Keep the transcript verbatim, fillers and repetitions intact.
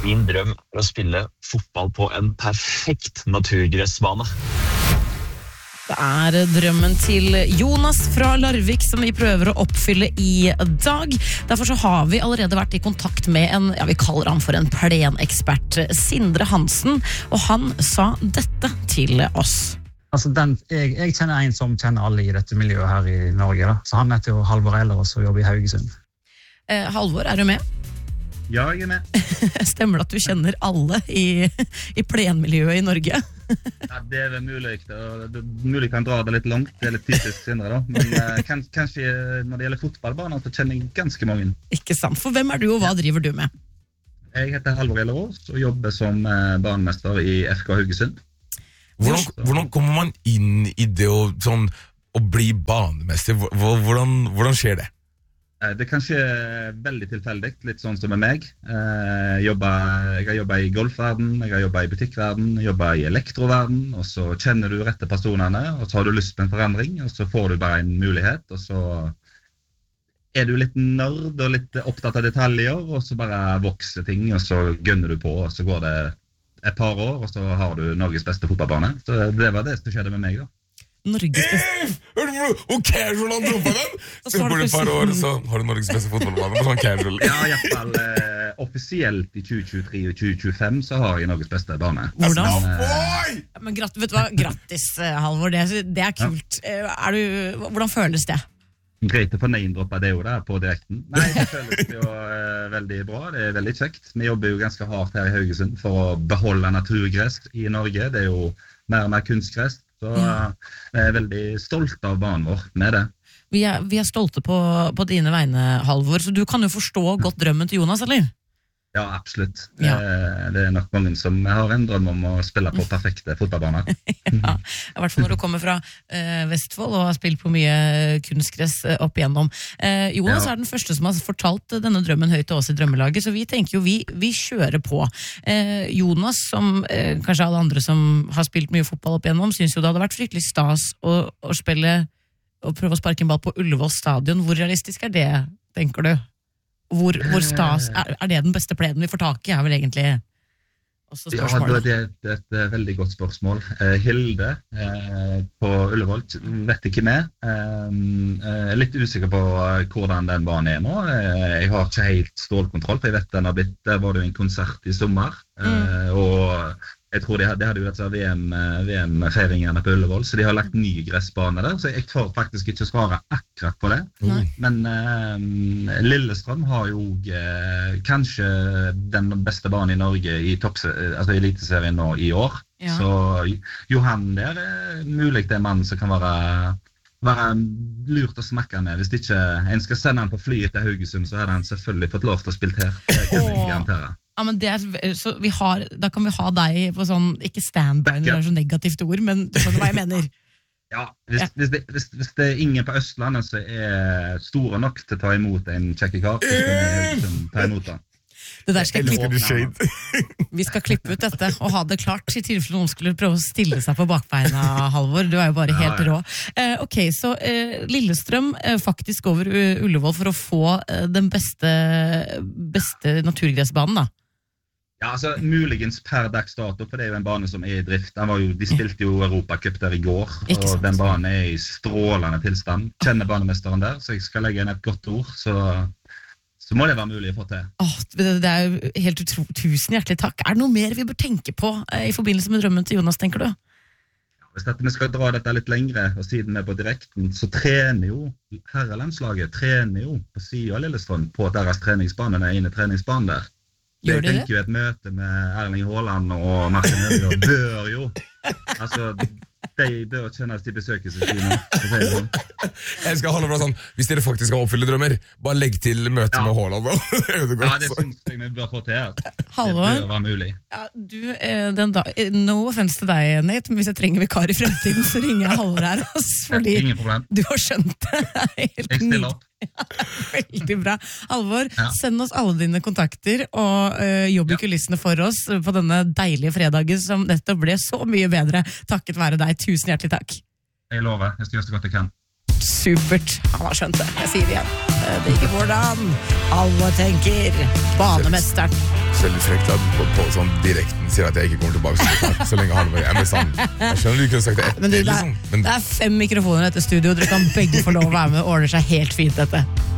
Min drøm er å spille fotball på en perfekt naturgressbane. Det er drømmen til Jonas fra Larvik som vi prøver å oppfylle i dag. Derfor så har vi allerede vært i kontakt med en, ja, vi kaller han for en plenekspert, Sindre Hansen, og han sa dette til oss. Altså den, jeg, jeg kjenner en som kjenner alle i dette miljøet her i Norge, da. Så han heter jo Halvor Eilerås og jobber i Haugesund. Eh, Halvor, er du med? Ja, jeg er med. Stemmer det at du kjenner alle i, i plenmiljøet i Norge? Ja, det er vel mulig, det er mulig kan dra det litt langt, det er litt typisk Sindre da, men uh, kan, kanskje når det gjelder fotballbaner så kjenner jeg ganske mange. Ikke sant, for hvem er du og hva driver du med? Jeg heter Halvor Eilerås og jobber som uh, banemester i F K Haugesund. Hvordan, hvordan kommer man inn i det å, sånn, å bli banemester? Hvordan, hvordan skjer det? Det kan skje veldig tilfeldig, litt sånn som med meg. Jeg, jobber, jeg har jobbet i golfverden, jeg har jobbet i butikkverden, jeg jobbet i elektroverden, og så kjenner du rette personene, og så har du lyst på en forandring, og så får du bare en mulighet, og så er du litt nørd og litt opptatt av detaljer, og så bare vokser ting, og så gønner du på, og så går det et par år, og så har du Norges beste fotballbane. Så det var det som skjedde med meg da. Norges beste... Hørte du hvor casual han dro på den? Så går det et par år, så har du Norges beste fotballbane. Sånn casual. Ja, i hvert fall eh, offisielt i tjue tjuetre og tjue tjuefem så har jeg Norges beste bane. Hvordan? Men, eh, Men grat, vet du hva? Grattis, Halvor. Det, det er kult. Ja. Er du, hvordan føles det? Greit å få name-droppet det jo der på direkten. Nei, det føles jo eh, veldig bra. Det er veldig kjekt. Vi jobber jo ganske hardt her i Haugesund for å beholde naturgress i Norge. Det er jo mer og mer kunstgress. Så ja. Jeg er veldig stolt av banen vår med det. Vi er, vi er stolte på, på dine vegne, Halvor, så du kan jo forstå godt drømmen til Jonas, eller? Ja, absolutt. Ja. Det er nok mange som har en drøm om å spille på perfekte fotballbaner. Ja, i hvert fall når du kommer fra uh, Vestfold og har spilt på mye kunstgress uh, opp igjennom. Uh, Jonas ja. Er den første som har fortalt denne drømmen høyt til oss i drømmelaget, så vi tenker jo vi, vi kjører på. Uh, Jonas, som uh, kanskje alle andre som har spilt mye fotball opp igjennom, synes jo det hadde vært fryktelig stas å, å spille og prøve å sparke en ball på Ullevål stadion. Hvor realistisk er det, tenker du? Hvor, hvor stas, er, er det den beste plenen vi får tak i, er vel egentlig også spørsmålet? Ja, det, det er et veldig godt spørsmål. Eh, Hilde eh, på Ullevål vet ikke med. Eh, jeg er litt usikker på hvordan den banen er nå. Eh, jeg har ikke helt stålkontroll, for jeg vet den har blitt, der var det jo en konsert i sommer, eh, mm. og jeg tror de hadde, de hadde jo dette V M, V M-feiringene på Ullevål, så de har lagt ny gressbane der, så jeg får faktisk ikke svare akkurat på det. Mm. Men eh, Lillestrøm har jo eh, kanskje den beste banen i Norge i, topp, altså i eliteserien nå i år. Ja. Så Johan der er mulig det er en mann som kan være, være lurt å snakke med. Hvis ikke en skal sende han på flyet til Haugesund, så hadde han selvfølgelig fått lov til å spille her. Det kan jeg garantere. Ja, men det er, så vi har, da kan vi ha deg på sånn, ikke standby, det er så negativt ord, men du skjønner hva jeg mener. Ja, hvis, ja. Hvis, det, hvis, hvis det er ingen på Østlandet som er store nok til å ta imot en kjekkekar, så skal vi ta imot den. Det der skal jeg klippe. Vi skal klippe ut dette og ha det klart i tilfelle noen skulle prøve å stille seg på bakbeina, Halvor. Du er jo bare helt rå. Eh, ok, så eh, Lillestrøm eh, faktisk over Ullevål for å få eh, den beste, beste naturgressbanen, da. Ja, altså muligens per dags dato, for det er jo en bane som er i drift. Var jo, de spilte jo Europacup der i går, og den banen er i strålende tilstand. Kjenner banemesteren der, så jeg skal legge inn et godt ord, så, så må det være mulig å få til. Åh, det er jo helt utro, tusen hjertelig takk. Er det noe mer vi bør tenke på eh, i forbindelse med drømmen til Jonas, tenker du? Ja, hvis dette, vi skal dra dette litt lengre, og siden vi er på direkten, så trener jo herrelandslaget, trener jo på siden av Lillestrøm på deres treningsbane, den ene treningsbanen der. Jeg tenker jo et møte med Erling Haaland og Martin Ødegaard bør jo, altså, de bør kjenne at de besøker seg sine. Jeg skal holde bra sånn, hvis dere faktisk skal oppfylle drømmer, bare legg til møte ja. Med Haaland og Ødegaard. Ja, det synes jeg vi bør få til her. Halvor, det bør være mulig. Ja, du, den da, no offense til deg, Nate, men hvis jeg trenger vikar i fremtiden, så ringer jeg Halvor her, altså, fordi ingen problem. Du har skjønt det. Helt jeg stiller opp. Ja, veldig bra. Halvor, ja. Send oss alle dine kontakter og uh, jobb i kulissene for oss på denne deilige fredagen som nettopp ble så mye bedre takket være deg. Tusen hjertelig takk. Jeg lover, jeg skal gjøre så godt jeg kan. Helt supert. Han har skjønt det. Jeg sier det igjen. Det er ikke hvordan alle tenker. Banemesteren. Så litt frekt at på, på sånn direkten sier at jeg ikke kommer tilbake så lenge han var hjemme sånn. Jeg skjønner du kunne sagt det etter, Men du, det, er, liksom. Men det er fem mikrofoner i dette studio, dere kan begge få lov å være med og ordne seg helt fint dette.